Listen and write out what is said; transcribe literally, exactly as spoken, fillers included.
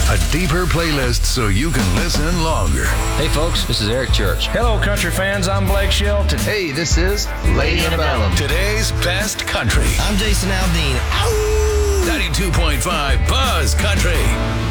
A deeper playlist so you can listen longer. Hey folks, this is Eric Church. Hello country fans, I'm Blake Shelton. Hey, this is Lady Antebellum. Today's best country. I'm Jason Aldean. ninety-two point five Buzz Country.